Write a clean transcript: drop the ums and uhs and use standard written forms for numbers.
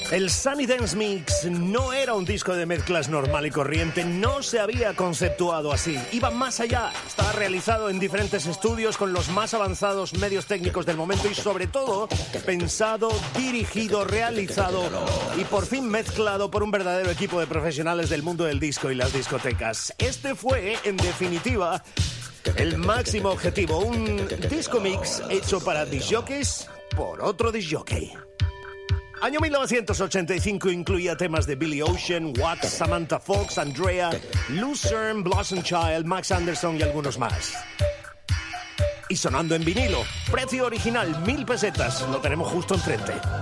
El Sunny Dance Mix no era un disco de mezclas normal y corriente, no se había conceptuado así. Iba más allá, estaba realizado en diferentes estudios con los más avanzados medios técnicos del momento y sobre todo pensado, dirigido, realizado y por fin mezclado por un verdadero equipo de profesionales del mundo del disco y las discotecas. Este fue, en definitiva, el máximo objetivo, un disco mix hecho para discjockeys por otro discjockey. Año 1985 incluía temas de Billy Ocean, Watts, Samantha Fox, Andrea, Lucerne, Blossom Child, Max Anderson y algunos más. Y sonando en vinilo, precio original 1.000 pesetas, lo tenemos justo enfrente.